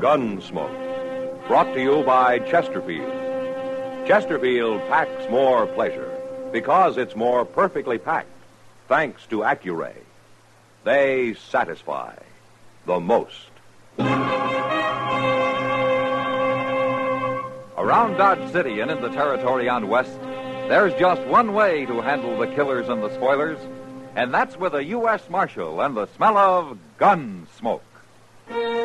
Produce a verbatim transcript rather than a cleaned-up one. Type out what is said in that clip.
Gunsmoke. Brought to you by Chesterfield. Chesterfield packs more pleasure because it's more perfectly packed, thanks to Accuray. They satisfy the most. Around Dodge City and in the territory on West, there's just one way to handle the killers and the spoilers, and that's with a U S Marshal and the smell of gun smoke.